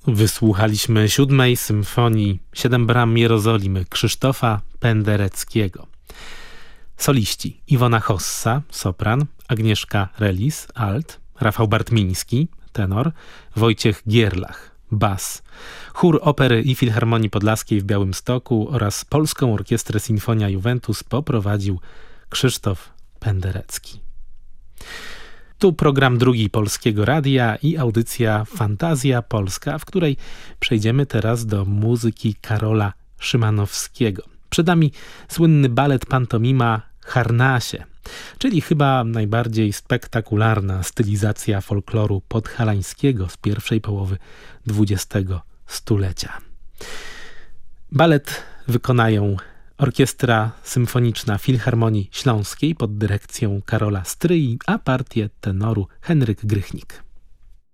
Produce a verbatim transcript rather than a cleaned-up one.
Wysłuchaliśmy siódmej symfonii Siedem bram Jerozolimy Krzysztofa Pendereckiego. Soliści: Iwona Hossa, sopran, Agnieszka Relis, alt, Rafał Bartmiński, tenor, Wojciech Gierlach, bas. Chór Opery i Filharmonii Podlaskiej w Białymstoku oraz Polską Orkiestrę Sinfonia Juventus poprowadził Krzysztof Penderecki. Tu program Drugi Polskiego Radia i audycja Fantazja Polska, w której przejdziemy teraz do muzyki Karola Szymanowskiego. Przed nami słynny balet pantomima Harnasie, czyli chyba najbardziej spektakularna stylizacja folkloru podhalańskiego z pierwszej połowy dwudziestego stulecia. Balet wykonają Orkiestra Symfoniczna Filharmonii Śląskiej pod dyrekcją Karola Stryi, a partię tenoru Henryk Grychnik.